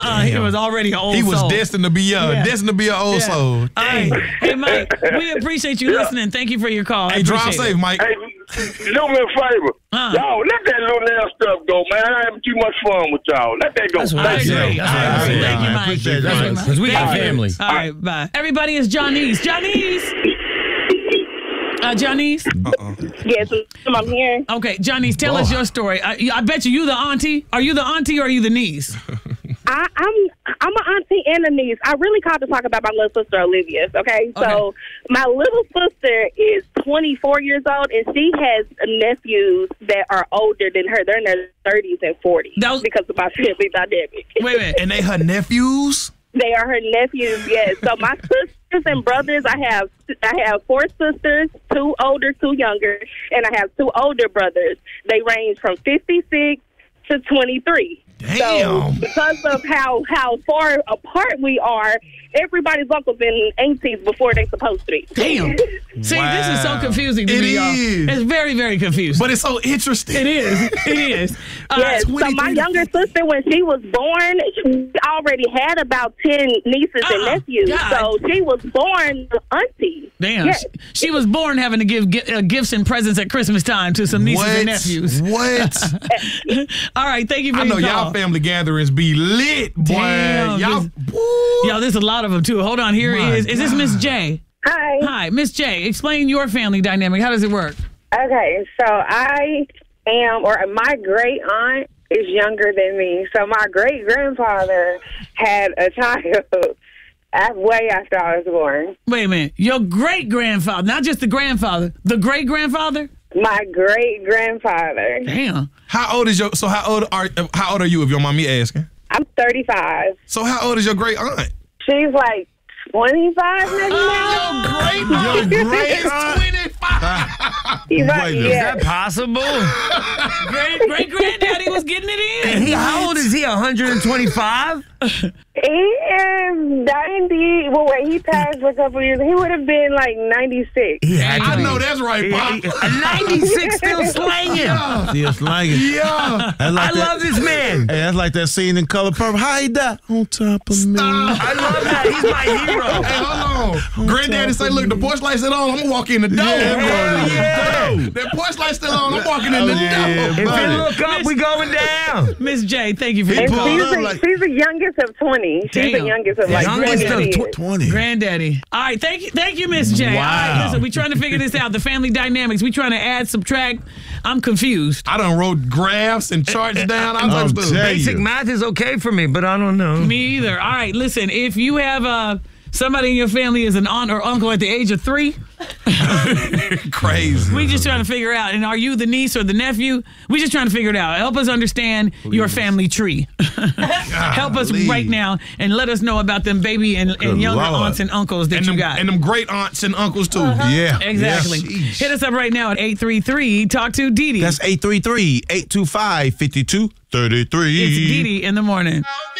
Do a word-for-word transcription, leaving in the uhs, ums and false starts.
Uh, he was already an old He was soul. destined to be uh, Yeah. destined to be an old Yeah. soul. All right. Hey, Mike, we appreciate you Yeah. listening. Thank you for your call. I Hey, drive appreciate safe, it. Mike. Hey, do me a favor. Uh. Y'all, let that little nail stuff go, man. I having too much fun with y'all. Let that go. That's what I I agree. said. I That's what I agree. said. Thank you, I Mike. appreciate Thank that. you, Mike. Because we got Thank you. family. All right, bye. Everybody is Johnny's. Johnny's. Uh, Johnny's. Uh-uh. Yes, I'm here. Okay, Johnny's, tell us your story. I, I bet you you the auntie. Are you the auntie or are you the niece? I, I'm I'm an auntie and a niece. I really called to talk about my little sister Olivia. Okay, so Okay. my little sister is twenty-four years old, and she has nephews that are older than her. They're in their thirties and forties That was- because of my family dynamic. Wait a minute. And they her nephews? They are her nephews. Yes. So my sisters and brothers, I have I have four sisters, two older, two younger, and I have two older brothers. They range from fifty-six to twenty-three. Damn. So because of how how far apart we are, everybody's uncles and aunties before they're supposed to be. Damn. See, this is so Wow. confusing to It me, y'all. is. It's very, very confusing. But it's so interesting. It is. It is. Uh, Yes, so my twenty-three younger sister, when she was born, she already had about ten nieces and Uh-uh. nephews. God. So she was born auntie. Damn. Yes. She, she was born having to give gi- uh, gifts and presents at Christmas time to some nieces what? and nephews. What? All right, thank you for I your know call. y'all family gatherings be lit, boy. Damn, y'all, this- woo. Yo, there's a lot of them, too. Hold on. Here My is. Is this Miss God. J? Hi. Hi, Miss J. Explain your family dynamic. How does it work? Okay, so I am, or my great aunt is younger than me. So my great grandfather had a child af- way after I was born. Wait a minute. Your great grandfather, not just the grandfather, the great grandfather? My great grandfather. Damn. How old is your? So how old are how old are you? If your mommy asking. I'm thirty-five. So how old is your great aunt? She's like twenty-five maybe now. Great aunt. Your great is aunt? twenty-five. She's like, Wait, is yeah. that possible? Great great granddaddy was getting it in. He, how old is he? one hundred twenty-five? He is ninety. Well, wait, he passed for a couple years. He would have been like ninety-six. He had to I be. know that's right, Pop. ninety-six still slanging. Still slanging. Yeah. That's like I that- love this man. Hey, that's like that scene in Color Purple. How he die on top of me? I love that. He's my hero. Hey, hold on. Granddaddy say, look, the porch light's still on. I'm going to walk in the door. Hell yeah. That porch light's still on. I'm walking in the yeah, door. If buddy. you look up, we going down. Miss J, thank you for your And call. she's up the, like- she's the youngest of twenty. She's Damn. the youngest of like Youngest twenty. of kids. twenty. Granddaddy. All right, thank you, thank you, Miss J. All right, Wow. listen, we're trying to figure this out. The family dynamics. We're trying to add, subtract. I'm confused. I done wrote graphs and charts down. I'm I'm supposed to. telling Basic you. math is okay for me, but I don't know. Me either. All right, listen, if you have uh, somebody in your family is an aunt or uncle at the age of three, Crazy. we just trying to figure out. And are you the niece or the nephew? We just trying to figure it out. Help us understand your family tree. Help us Golly. right now and let us know about them baby and, and Good younger Lord. aunts and uncles that And you them, got. and them great aunts and uncles, too. Yeah. Exactly. Yeah. Sheesh. Hit us up right now at eight three three Talk to Dee Dee. That's eight three three, eight two five, five two three three. It's Dee Dee in the morning.